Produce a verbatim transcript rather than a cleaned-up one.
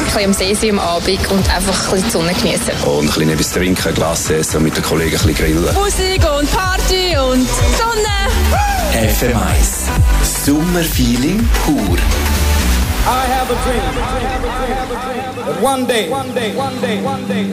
bisschen am See sein am Abend und einfach ein bisschen die Sonne genießen. Und ein bisschen etwas trinken, Glas essen und mit den Kollegen ein bisschen grillen. Musik und Party und Sonne. F M eins. Sommerfeeling pur. I have a dream that one day, one day, one day, one day